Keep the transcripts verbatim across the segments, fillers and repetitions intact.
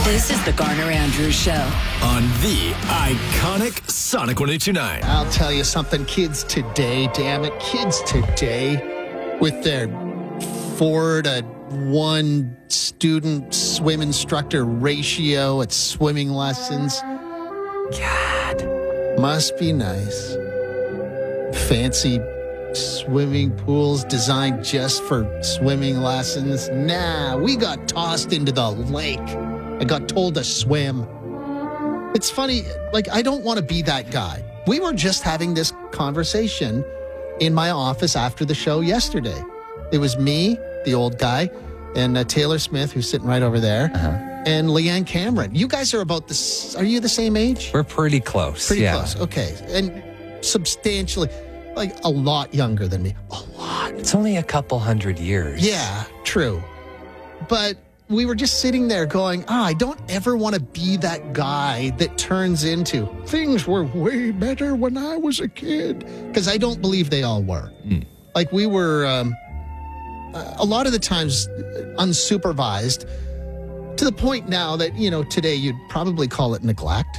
This is the Garner Andrews Show on the iconic Sonic one eight two nine. I'll tell you something, kids today, damn it, kids today with their four to one student swim instructor ratio at swimming lessons. God, must be nice. Fancy swimming pools designed just for swimming lessons. Nah, we got tossed into the lake. I got told to swim. It's funny, like, I don't want to be that guy. We were just having this conversation in my office after the show yesterday. It was me, the old guy, and uh, Taylor Smith, who's sitting right over there, uh-huh. and Leanne Cameron. You guys are about the, are you the same age? We're pretty close. Pretty yeah. close, okay. And substantially, like, a lot younger than me. A lot. It's only a couple hundred years. Yeah, true. But we were just sitting there going, ah, oh, I don't ever want to be that guy that turns into, things were way better when I was a kid. Because I don't believe they all were. Mm. Like, we were, um, a lot of the times, unsupervised, to the point now that, you know, today you'd probably call it neglect.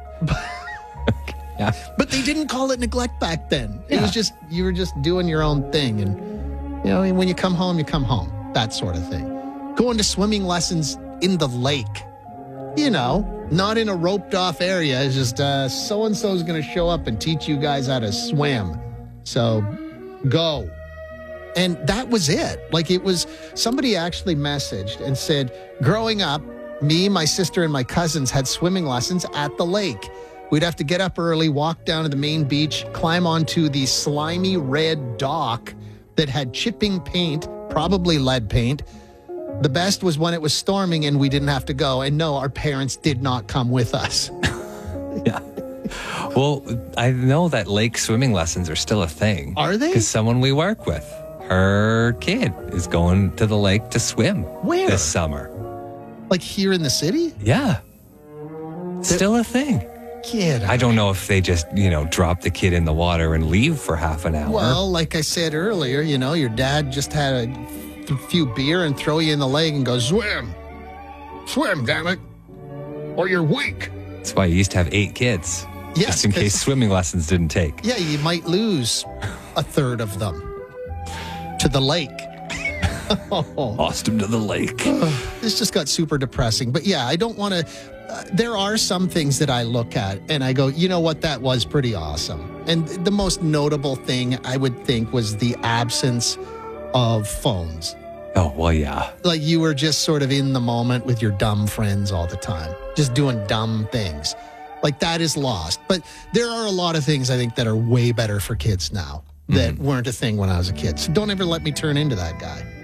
Yeah. But they didn't call it neglect back then. It yeah. was just, you were just doing your own thing. And, you know, when you come home, you come home. That sort of thing. Going to swimming lessons in the lake. You know, not in a roped off area. It's just uh, so-and-so's going to show up and teach you guys how to swim. So go. And that was it. Like, it was, somebody actually messaged and said, growing up, me, my sister, and my cousins had swimming lessons at the lake. We'd have to get up early, walk down to the main beach, climb onto the slimy red dock that had chipping paint, probably lead paint. The best was when it was storming and we didn't have to go. And no, our parents did not come with us. Yeah. Well, I know that lake swimming lessons are still a thing. Are they? Because someone we work with, her kid is going to the lake to swim. Where? This summer. Like here in the city? Yeah. Still a thing. Kid. I don't know if they just, you know, drop the kid in the water and leave for half an hour. Well, like I said earlier, you know, your dad just had a th- few beer and throw you in the lake and go, swim. Swim, damn it. Or you're weak. That's why you used to have eight kids. Yes, just in case swimming lessons didn't take. Yeah, you might lose a third of them to the lake. Oh. Lost him to the lake. This just got super depressing. But yeah, I don't want to... Uh, there are some things that I look at and I go, you know what, that was pretty awesome. And the most notable thing I would think was the absence of phones. Oh, well, yeah. Like you were just sort of in the moment with your dumb friends all the time, just doing dumb things. Like that is lost. But there are a lot of things I think that are way better for kids now that mm. weren't a thing when I was a kid. So don't ever let me turn into that guy.